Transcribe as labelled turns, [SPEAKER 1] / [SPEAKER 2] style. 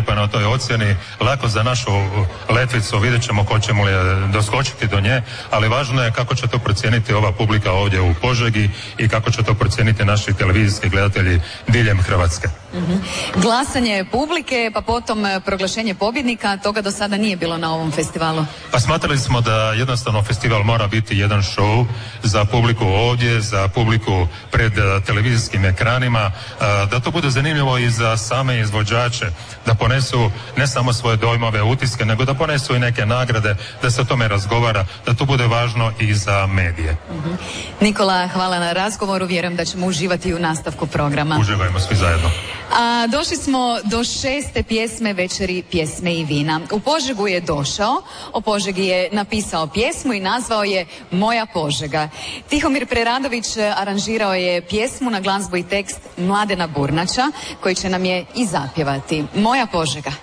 [SPEAKER 1] lijepa na toj ocjeni. Lako za našu letvicu, vidjet ćemo ko ćemo li doskočiti do nje, ali važno je kako će to procijeniti ova publika ovdje u Požegi i kako će to procijeniti naši televizijski gledatelji diljem Hrvatske.
[SPEAKER 2] Glasanje publike, pa potom proglašenje pobjednika, toga do sada nije bilo na ovom festivalu.
[SPEAKER 1] Pa smatrali smo da jednostavno festival mora biti jedan show za publiku ovdje, za publiku pred televizijskim ekranima, da to bude zanimljivo i za same izvođače, da ponesu ne samo svoje dojmove, utiske, nego da ponesu i neke nagrade, da se o tome razgovara, da to bude važno i za medije.
[SPEAKER 2] Nikola, hvala na razgovoru, vjerujem da ćemo uživati u nastavku programa.
[SPEAKER 1] Uživajmo svi zajedno.
[SPEAKER 2] A došli smo do 6. pjesme večeri Pjesme i vina. U Požegu je došao, o Požegi je napisao pjesmu i nazvao je Moja Požega. Tihomir Preradović aranžirao je pjesmu na glazbu i tekst Mladena Burnača, koji će nam je i zapjevati. Moja Požega.